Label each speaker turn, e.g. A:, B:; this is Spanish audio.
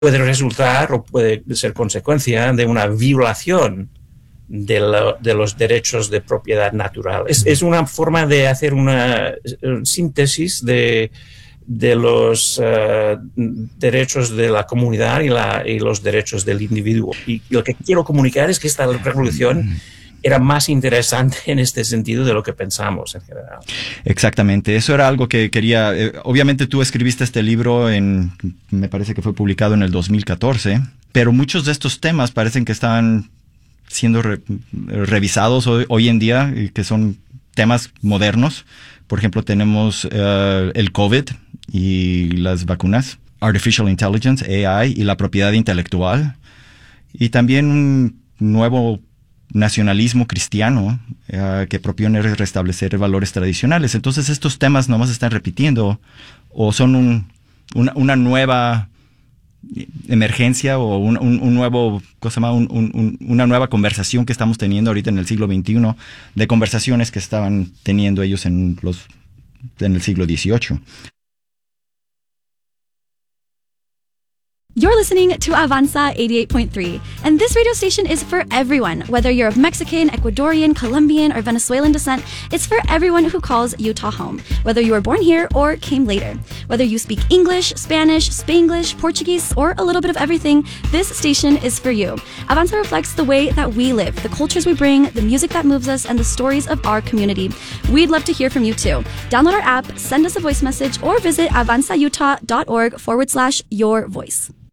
A: puede resultar o puede ser consecuencia de una violación de los derechos de propiedad natural. Es una forma de hacer una síntesis de los derechos de la comunidad y los derechos del individuo. Y lo que quiero comunicar es que esta revolución era más interesante en este sentido de lo que pensamos en general.
B: Exactamente, eso era algo que quería. Obviamente tú escribiste este libro me parece que fue publicado en el 2014, pero muchos de estos temas parecen que están siendo revisados hoy en día, que son temas modernos. Por ejemplo, tenemos el COVID y las vacunas, Artificial Intelligence, AI, y la propiedad intelectual, y también un nuevo nacionalismo cristiano que propone restablecer valores tradicionales. Entonces estos temas nomás se están repitiendo o son una nueva emergencia o un nuevo, una nueva conversación que estamos teniendo ahorita en el siglo XXI, de conversaciones que estaban teniendo ellos en el siglo XVIII.
C: You're listening to Avanza 88.3, and this radio station is for everyone. Whether you're of Mexican, Ecuadorian, Colombian, or Venezuelan descent, it's for everyone who calls Utah home, whether you were born here or came later. Whether you speak English, Spanish, Spanglish, Portuguese, or a little bit of everything, this station is for you. Avanza reflects the way that we live, the cultures we bring, the music that moves us, and the stories of our community. We'd love to hear from you too. Download our app, send us a voice message, or visit avanzautah.org/your voice.